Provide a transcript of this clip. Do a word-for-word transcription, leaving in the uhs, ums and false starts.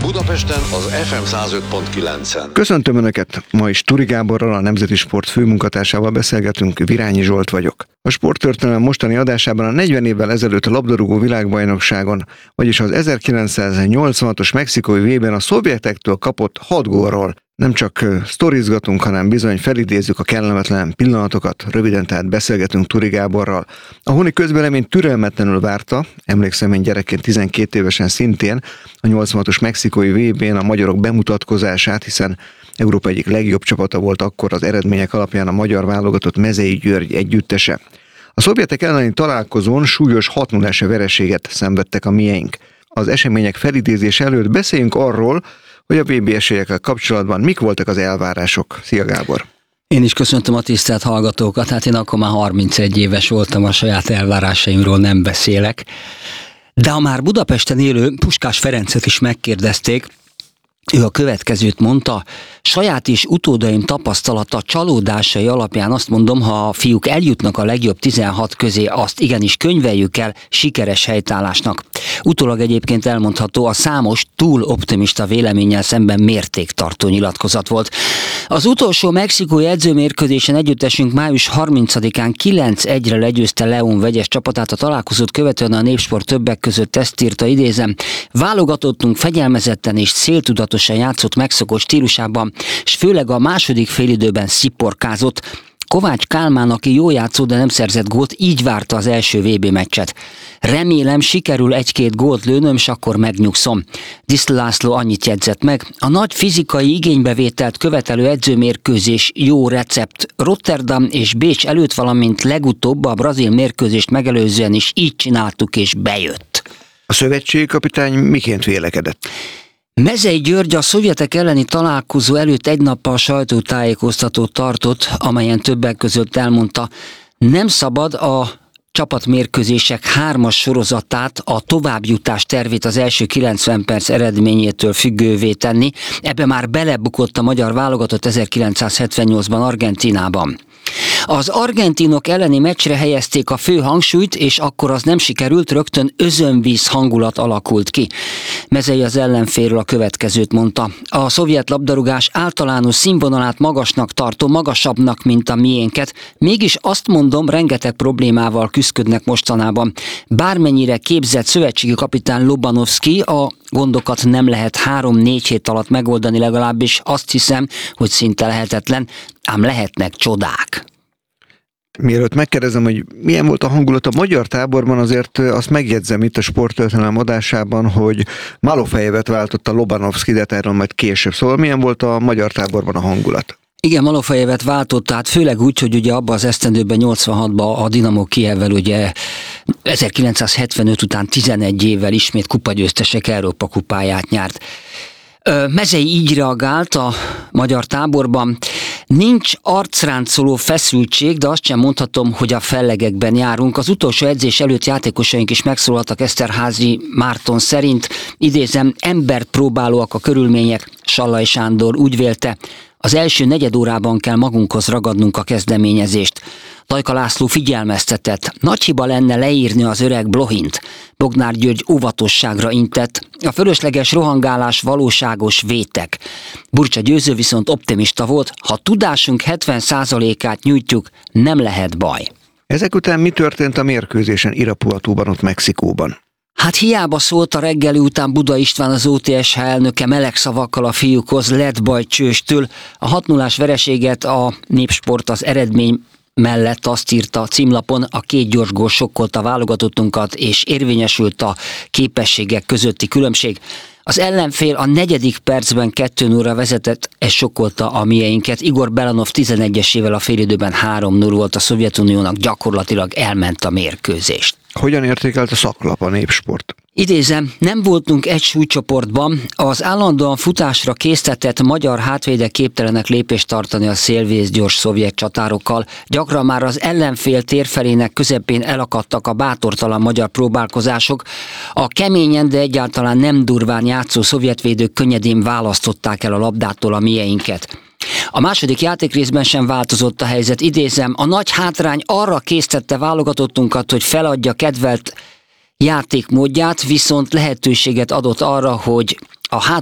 Budapesten az ef em száz öt pont kilencen. Köszöntöm Önöket! Ma is Turi Gáborral, a Nemzeti Sport főmunkatársával beszélgetünk, Virányi Zsolt vagyok. A Sporttörténelem mostani adásában a negyven évvel ezelőtt a labdarúgó világbajnokságon, vagyis az ezerkilencszáznyolcvanhatos mexikói vé bén a szovjetektől kapott hat gólról nem csak sztorizgatunk, hanem bizony felidézzük a kellemetlen pillanatokat, röviden tehát beszélgetünk Turi Gáborral. A honi közvélemény türelmetlenül várta, emlékszem én gyerekként tizenkét évesen szintén, a nyolcvanhatos mexikói vé bén a magyarok bemutatkozását, hiszen Európa egyik legjobb csapata volt akkor az eredmények alapján a magyar válogatott Mezei György együttese. A szovjetek elleni találkozón súlyos hat nullás vereséget szenvedtek a mieink. Az események felidézés előtt beszéljünk arról, hogy a vé bé esélyekkel kapcsolatban mik voltak az elvárások. Szia Gábor! Én is köszöntöm a tisztelt hallgatókat, hát én akkor már harmincegy éves voltam, a saját elvárásaimról nem beszélek. De ha már Budapesten élő Puskás Ferencet is megkérdezték, ő a következőt mondta: saját és utódaim tapasztalata, csalódásai alapján azt mondom, ha a fiúk eljutnak a legjobb tizenhat közé, azt igenis könyveljük el sikeres helytállásnak. Utólag egyébként elmondható, a számos túl optimista véleménnyel szemben mértéktartó nyilatkozat volt. Az utolsó mexikói edzőmérkőzésen együttesünk május harmincadikán kilenc egyre legyőzte León vegyes csapatát. A találkozót követően a Népsport többek között ezt írta, idézem: válogatottunk fegyelmezetten és céltudatosan játszott megszokott stílusában, és főleg a második félidőben sziporkázott. Kovács Kálmán, aki jól játszott, de nem szerzett gólt, így várta az első vé bé meccset. Remélem sikerül egy-két gólt lőnöm, és akkor megnyugszom. Diszl László annyit jegyzett meg: a nagy fizikai igénybevételt követelő edzőmérkőzés jó recept. Rotterdam és Bécs előtt, valamint legutóbb a brazil mérkőzést megelőzően is így csináltuk, és bejött. A szövetségi kapitány miként vélekedett? Mezei György a szovjetek elleni találkozó előtt egy nappal sajtótájékoztatót tartott, amelyen többek között elmondta, nem szabad a csapatmérkőzések hármas sorozatát, a továbbjutás tervét az első kilencven perc eredményétől függővé tenni. Ebbe már belebukott a magyar válogatott ezerkilencszázhetvennyolcban Argentínában. Az argentinok elleni meccsre helyezték a fő hangsúlyt, és akkor az nem sikerült, rögtön özönvíz hangulat alakult ki. Mezei az ellenfélről a következőt mondta: a szovjet labdarúgás általános színvonalát magasnak tartom, magasabbnak, mint a miénket. Mégis azt mondom, rengeteg problémával küszködnek mostanában. Bármennyire képzett szövetségi kapitány Lobanovszky, a gondokat nem lehet három-négy hét alatt megoldani, legalábbis azt hiszem, hogy szinte lehetetlen, ám lehetnek csodák. Mielőtt megkérdezem, hogy milyen volt a hangulat a magyar táborban, azért azt megjegyzem itt a Sporttörténelem adásában, hogy Malofejevet váltotta Lobanovszky, de erről majd később. Szóval milyen volt a magyar táborban a hangulat? Igen, Malofejevet váltott, tehát főleg úgy, hogy ugye abban az esztendőben, nyolcvanhatban a Dinamo Kijevvel ugye ezerkilencszázhetvenöt után tizenegy évvel ismét kupagyőztesek Európa kupáját nyert. Mezei így reagált a magyar táborban: nincs arcráncoló feszültség, de azt sem mondhatom, hogy a fellegekben járunk. Az utolsó edzés előtt játékosaink is megszólaltak Eszterházy Márton szerint, idézem, embert próbálóak a körülmények. Sallai Sándor úgy vélte, az első negyed órában kell magunkhoz ragadnunk a kezdeményezést. Tajka László figyelmeztetett: nagy hiba lenne leírni az öreg Blohint. Bognár György óvatosságra intett: a fölösleges rohangálás valóságos vétek. Burcsa Győző viszont optimista volt: ha tudásunk hetven százalékát nyújtjuk, nem lehet baj. Ezek után mi történt a mérkőzésen Irapuatóban, ott Mexikóban? Hát hiába szólt a reggeli után Buda István, az o té es há elnöke meleg szavakkal a fiúkhoz, lett baj Csőstől. A hat nullás vereséget a Népsport az eredmény mellett azt írta a címlapon: a két gyors gól sokkolta a válogatottunkat, és érvényesült a képességek közötti különbség. Az ellenfél a negyedik percben kettő nullra vezetett, ez sokkolta a mieinket. Igor Belanov tizenegyesével a félidőben három null volt, a Szovjetuniónak gyakorlatilag elment a mérkőzést. Hogyan értékelt a szaklap, a Népsport? Idézem, nem voltunk egy súlycsoportban, az állandóan futásra késztetett magyar hátvédek képtelenek lépést tartani a szélvészgyors szovjet csatárokkal. Gyakran már az ellenfél térfelének közepén elakadtak a bátortalan magyar próbálkozások. A keményen, de egyáltalán nem durván játszó szovjetvédők könnyedén választották el a labdától a mieinket. A második játékrészben sem változott a helyzet, idézem, a nagy hátrány arra késztette válogatottunkat, hogy feladja kedvelt játékmódját, viszont lehetőséget adott arra, hogy a